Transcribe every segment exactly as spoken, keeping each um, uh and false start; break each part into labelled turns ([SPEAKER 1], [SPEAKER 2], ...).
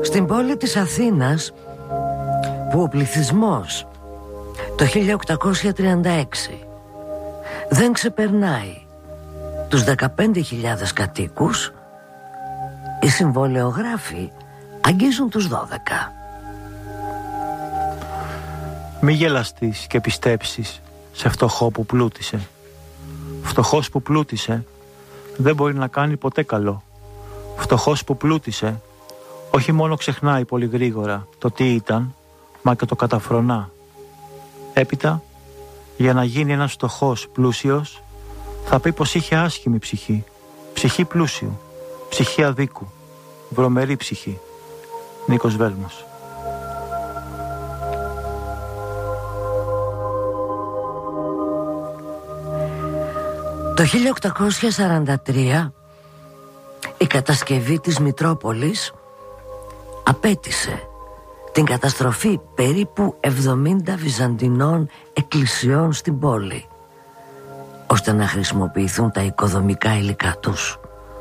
[SPEAKER 1] Στην πόλη της Αθήνας, που ο πληθυσμός το χίλια οκτακόσια τριάντα έξι δεν ξεπερνάει τους δεκαπέντε χιλιάδες κατοίκους, οι συμβολεογράφοι αγγίζουν τους δώδεκα.
[SPEAKER 2] Μη γελαστείς και πιστέψεις σε φτωχό που πλούτησε. Φτωχός που πλούτησε δεν μπορεί να κάνει ποτέ καλό. Φτωχός που πλούτησε όχι μόνο ξεχνάει πολύ γρήγορα το τι ήταν, μα και το καταφρονά. Έπειτα, για να γίνει ένας φτωχός πλούσιος, θα πει πως είχε άσχημη ψυχή, ψυχή πλούσιου, ψυχή αδίκου, βρωμερή ψυχή. Νίκος Βέλμος.
[SPEAKER 1] Το χίλια οκτακόσια σαράντα τρία η κατασκευή της Μητρόπολης απέτησε την καταστροφή περίπου εβδομήντα βυζαντινών εκκλησιών στην πόλη, ώστε να χρησιμοποιηθούν τα οικοδομικά υλικά τους.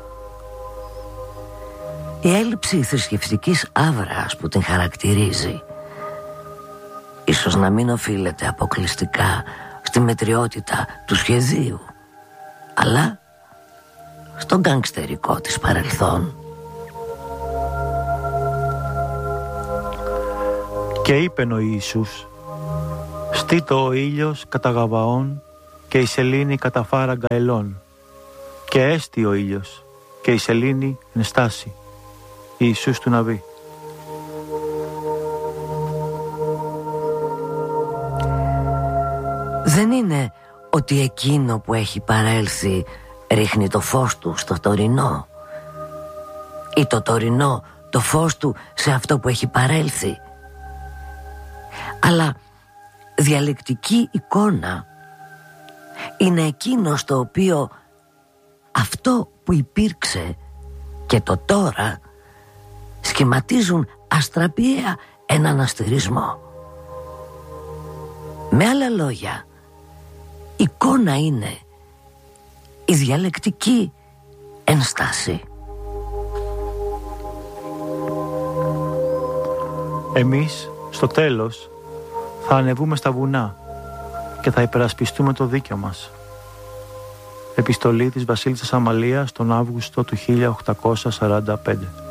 [SPEAKER 1] Η έλλειψη θρησκευτικής άβρας που την χαρακτηρίζει ίσως να μην οφείλεται αποκλειστικά στη μετριότητα του σχεδίου, αλλά στον γκανγκστερικό της παρελθόν.
[SPEAKER 2] Και είπεν ο Ιησούς: «Στήτω ο ήλιος κατά Γαβαών και η σελήνη κατά φάραγγα ελών. Και έστη ο ήλιος και η σελήνη εν στάση». Ιησούς του Ναβί.
[SPEAKER 1] Δεν είναι ότι εκείνο που έχει παρέλθει ρίχνει το φως του στο τωρινό, ή το τωρινό το φως του σε αυτό που έχει παρέλθει, αλλά διαλεκτική εικόνα είναι εκείνο στο οποίο αυτό που υπήρξε και το τώρα σχηματίζουν αστραπιαία έναν αστερισμό. Με άλλα λόγια, εικόνα είναι η διαλεκτική ενστάση.
[SPEAKER 2] Εμείς στο τέλος θα ανεβούμε στα βουνά και θα υπερασπιστούμε το δίκιο μας. Επιστολή της Βασίλισσας Αμαλίας τον Αύγουστο του χίλια οκτακόσια σαράντα πέντε.